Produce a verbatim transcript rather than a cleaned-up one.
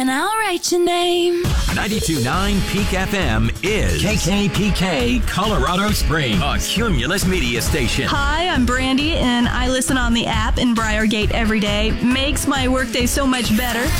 And I'll write your name. ninety-two point nine Peak F M is K K P K Colorado Springs, a Cumulus media station. Hi, I'm Brandy, and I listen on the app in Briargate every day. Makes my workday so much better.